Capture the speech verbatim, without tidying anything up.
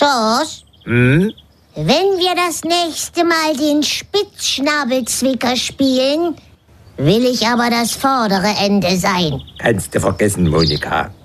George, Hm? wenn wir das nächste Mal den Spitzschnabelzwicker spielen, will ich aber das vordere Ende sein. Kannst du vergessen, Monika.